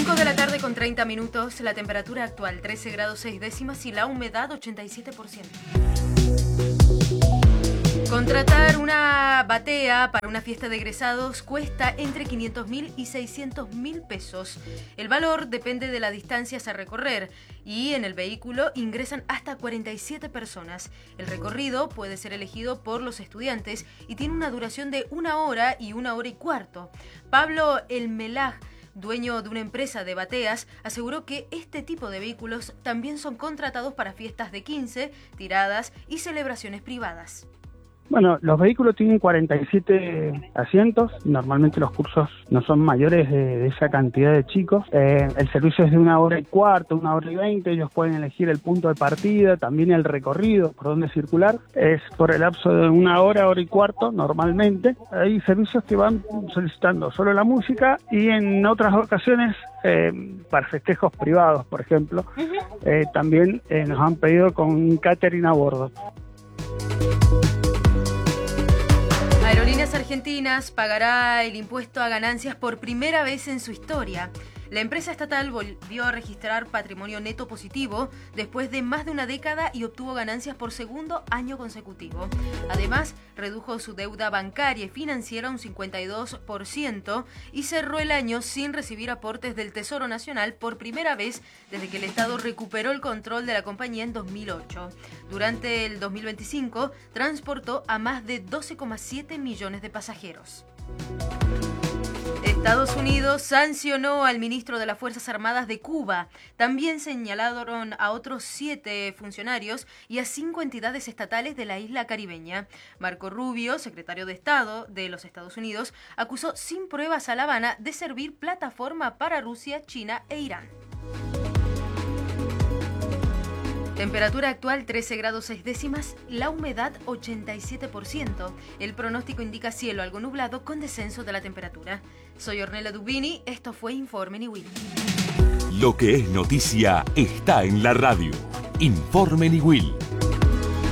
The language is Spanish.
5 de la tarde con 30 minutos, la temperatura actual 13 grados 6 décimas y la humedad 87%. Contratar una batea para una fiesta de egresados cuesta entre 500.000 y 600.000 pesos. El valor depende de las distancias a recorrer y en el vehículo ingresan hasta 47 personas. El recorrido puede ser elegido por los estudiantes y tiene una duración de 1 hora y 1 hora y cuarto. Pablo Elmelaj, dueño de una empresa de bateas, aseguró que este tipo de vehículos también son contratados para fiestas de 15, tiradas y celebraciones privadas. Bueno, los vehículos tienen 47 asientos. Normalmente los cursos no son mayores de esa cantidad de chicos. El servicio es de 1 hora y cuarto, 1 hora y 20. Ellos pueden elegir el punto de partida, también el recorrido, por dónde circular. Es por el lapso de 1 hora, hora y cuarto, normalmente. Hay servicios que van solicitando solo la música y en otras ocasiones, para festejos privados, por ejemplo, también nos han pedido con un catering a bordo. Aerolíneas Argentinas pagará el impuesto a ganancias por primera vez en su historia. La empresa estatal volvió a registrar patrimonio neto positivo después de más de una década y obtuvo ganancias por segundo año consecutivo. Además, redujo su deuda bancaria y financiera un 52% y cerró el año sin recibir aportes del Tesoro Nacional por primera vez desde que el Estado recuperó el control de la compañía en 2008. Durante el 2025, transportó a más de 12,7 millones de pasajeros. Estados Unidos sancionó al ministro de las Fuerzas Armadas de Cuba. También señalaron a otros 7 funcionarios y a 5 entidades estatales de la isla caribeña. Marco Rubio, secretario de Estado de los Estados Unidos, acusó sin pruebas a La Habana de servir plataforma para Rusia, China e Irán. Temperatura actual 13 grados 6 décimas, la humedad 87%. El pronóstico indica cielo algo nublado con descenso de la temperatura. Soy Ornella Dubini, esto fue Informe Niwil. Lo que es noticia está en la radio. Informe Niwil.